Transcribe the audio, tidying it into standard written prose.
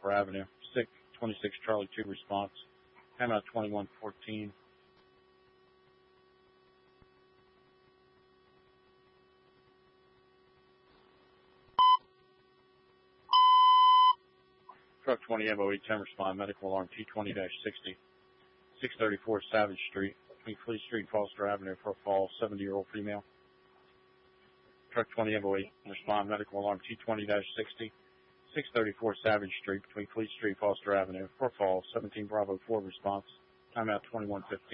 Jennifer Avenue. 26 Charlie 2 response. Timeout 21:14. Truck 20 MOE 10 respond. Medical alarm T20-60. 634 Savage Street between Fleet Street and Foster Avenue for a fall. 70-year-old female. Truck 20 MOE respond. Medical alarm T20-60. 634 Savage Street between Fleet Street and Foster Avenue for a fall. 17 Bravo 4 response. Timeout 21:15.